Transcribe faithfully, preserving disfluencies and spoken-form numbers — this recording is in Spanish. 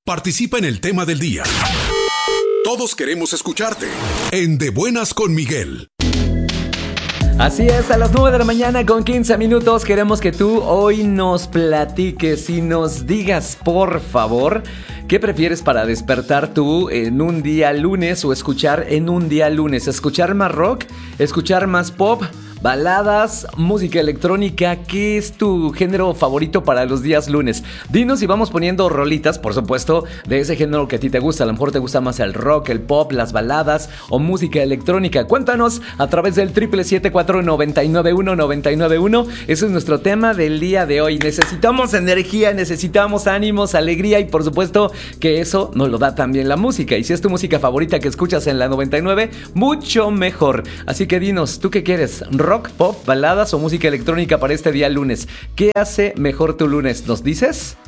Participa en el tema del día. Todos queremos escucharte en De Buenas con Miguel. Así es, a las nueve de la mañana con quince minutos queremos que tú hoy nos platiques y nos digas, por favor, ¿qué prefieres para despertar tú en un día lunes o escuchar en un día lunes? ¿Escuchar más rock? ¿Escuchar más pop? Baladas, música electrónica, ¿qué es tu género favorito para los días lunes? Dinos y vamos poniendo rolitas, por supuesto, de ese género que a ti te gusta. A lo mejor te gusta más el rock, el pop, las baladas o música electrónica. Cuéntanos a través del triple siete cuatro nueve nueve uno nueve nueve uno. Ese es nuestro tema del día de hoy. Necesitamos energía, necesitamos ánimos, alegría y por supuesto que eso nos lo da también la música. Y si es tu música favorita que escuchas en la noventa y nueve, mucho mejor. Así que dinos, ¿tú qué quieres? ¿Rock, pop, baladas o música electrónica para este día lunes? ¿Qué hace mejor tu lunes? ¿Nos dices?